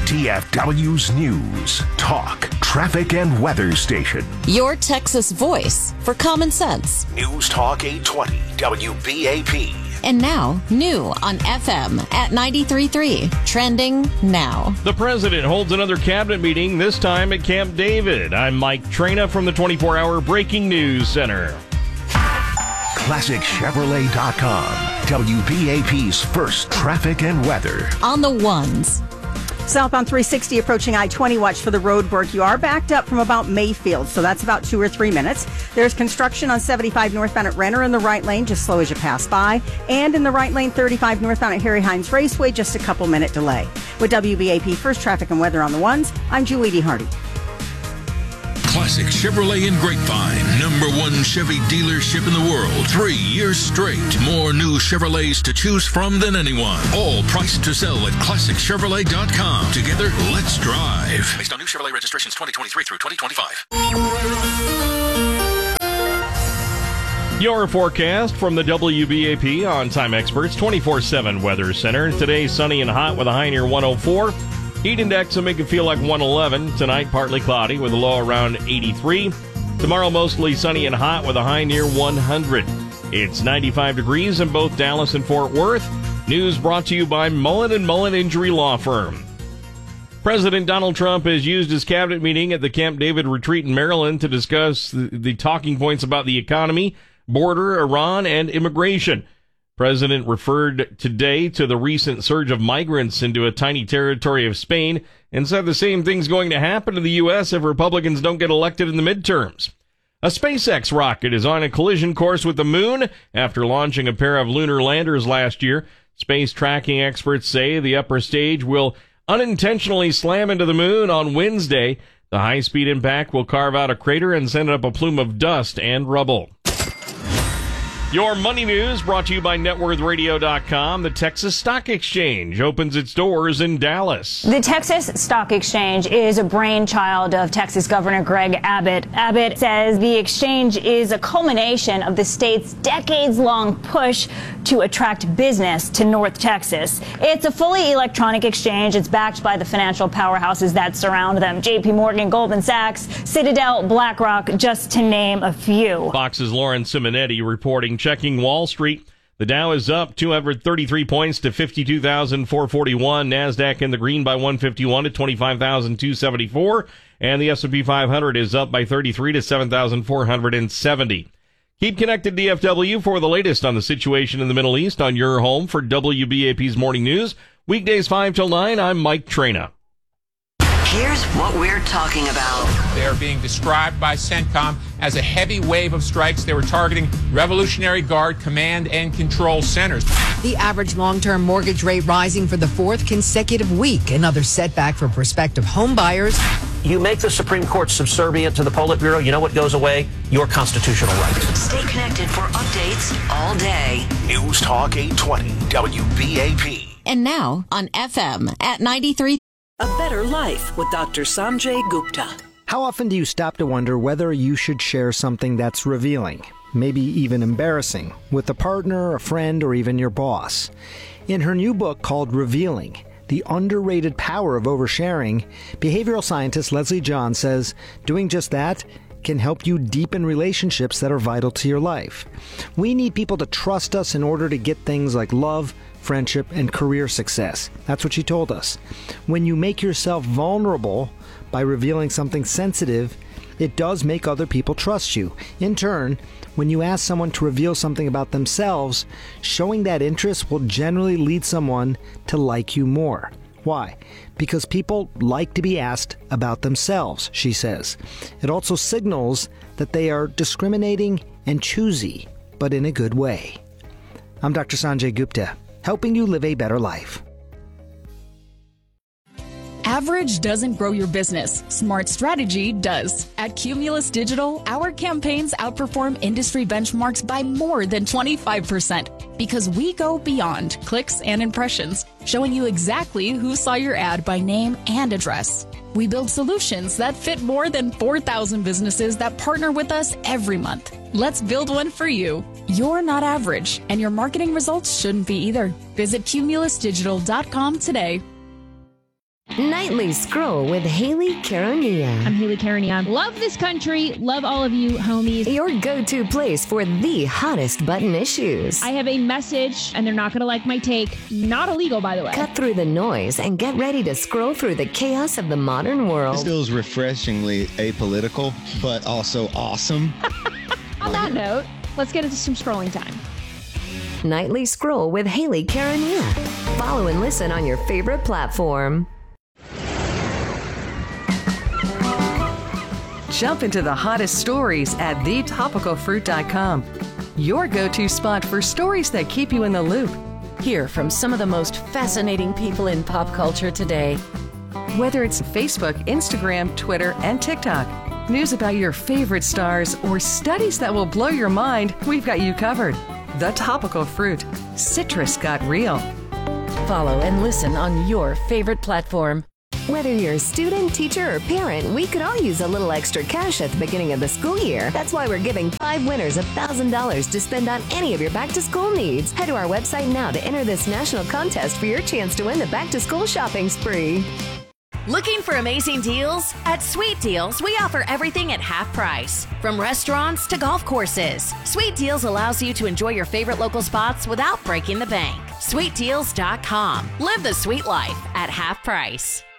DFW's News, Talk, Traffic, and Weather Station. Your Texas voice for common sense. News Talk 820 WBAP. And now, new on FM at 93.3. Trending now. The president holds another cabinet meeting, this time at Camp David. I'm Mike Trena from the 24-hour Breaking News Center. ClassicChevrolet.com. WBAP's first traffic and weather. On the ones. Southbound 360 approaching I-20. Watch for the road work. You are backed up from about Mayfield, so that's about 2 or 3 minutes. There's construction on 75 northbound at Renner in the right lane, just slow as you pass by. And in the right lane, 35 northbound at Harry Hines Raceway, just a couple minute delay. With WBAP First Traffic and Weather on the ones, I'm Julie Hardy. Classic Chevrolet in Grapevine, #1 Chevy dealership in the world. 3 years straight. More new Chevrolets to choose from than anyone. All priced to sell at ClassicChevrolet.com. Together, let's drive. Based on new Chevrolet registrations 2023 through 2025. Your forecast from the WBAP On-Time Experts 24/7 Weather Center. Today, sunny and hot with a high near 104. Heat index will make it feel like 111. Tonight, partly cloudy with a low around 83. Tomorrow, mostly sunny and hot with a high near 100. It's 95 degrees in both Dallas and Fort Worth. News brought to you by Mullen & Mullen Injury Law Firm. President Donald Trump has used his cabinet meeting at the Camp David retreat in Maryland to discuss the talking points about the economy, border, Iran, and immigration. President referred today to the recent surge of migrants into a tiny territory of Spain and said the same thing's going to happen to the U.S. if Republicans don't get elected in the midterms. A SpaceX rocket is on a collision course with the moon after launching a pair of lunar landers last year. Space tracking experts say the upper stage will unintentionally slam into the moon on Wednesday. The high-speed impact will carve out a crater and send up a plume of dust and rubble. Your money news brought to you by NetworthRadio.com. The Texas Stock Exchange opens its doors in Dallas. The Texas Stock Exchange is a brainchild of Texas Governor Greg Abbott. Abbott says the exchange is a culmination of the state's decades-long push to attract business to North Texas. It's a fully electronic exchange. It's backed by the financial powerhouses that surround them. JP Morgan, Goldman Sachs, Citadel, BlackRock, just to name a few. Fox's Lauren Simonetti reporting. Checking Wall Street, the Dow is up 233 points to 52,441. NASDAQ in the green by 151 to 25,274. And the S&P 500 is up by 33 to 7,470. Keep connected, DFW, for the latest on the situation in the Middle East on your home for WBAP's Morning News. Weekdays 5 till 9, I'm Mike Trena. Here's what we're talking about. They are being described by CENTCOM as a heavy wave of strikes. They were targeting Revolutionary Guard command and control centers. The average long-term mortgage rate rising for the 4th consecutive week. Another setback for prospective home buyers. You make the Supreme Court subservient to the Politburo, you know what goes away? Your constitutional rights. Stay connected for updates all day. News Talk 820 WBAP. And now on FM at 93. A Better Life with Dr. Sanjay Gupta. How often do you stop to wonder whether you should share something that's revealing, maybe even embarrassing, with a partner, a friend, or even your boss? In her new book called Revealing, The Underrated Power of Oversharing, behavioral scientist Leslie John says doing just that can help you deepen relationships that are vital to your life. We need people to trust us in order to get things like love, friendship, and career success. That's what she told us. When you make yourself vulnerable by revealing something sensitive, it does make other people trust you. In turn, when you ask someone to reveal something about themselves, showing that interest will generally lead someone to like you more. Why? Because people like to be asked about themselves, she says. It also signals that they are discriminating and choosy, but in a good way. I'm Dr. Sanjay Gupta, helping you live a better life. Average doesn't grow your business. Smart strategy does. At Cumulus Digital, our campaigns outperform industry benchmarks by more than 25% because we go beyond clicks and impressions, showing you exactly who saw your ad by name and address. We build solutions that fit more than 4,000 businesses that partner with us every month. Let's build one for you. You're not average, and your marketing results shouldn't be either. Visit cumulusdigital.com today. Nightly Scroll with Haley Caronia. I'm Haley Caronia. Love this country. Love all of you, homies. Your go-to place for the hottest button issues. I have a message, and they're not going to like my take. Not illegal, by the way. Cut through the noise and get ready to scroll through the chaos of the modern world. This feels refreshingly apolitical, but also awesome. On that note, let's get into some scrolling time. Nightly Scroll with Haley Caronia. Follow and listen on your favorite platform. Jump into the hottest stories at thetopicalfruit.com. Your go-to spot for stories that keep you in the loop. Hear from some of the most fascinating people in pop culture today. Whether it's Facebook, Instagram, Twitter, and TikTok, news about your favorite stars, or studies that will blow your mind, we've got you covered. The Topical Fruit. Citrus got real. Follow and listen on your favorite platform. Whether you're a student, teacher, or parent, we could all use a little extra cash at the beginning of the school year. That's why we're giving 5 winners $1,000 to spend on any of your back-to-school needs. Head to our website now to enter this national contest for your chance to win the back-to-school shopping spree. Looking for amazing deals? At Sweet Deals, we offer everything at half price. From restaurants to golf courses, Sweet Deals allows you to enjoy your favorite local spots without breaking the bank. SweetDeals.com. Live the sweet life at half price.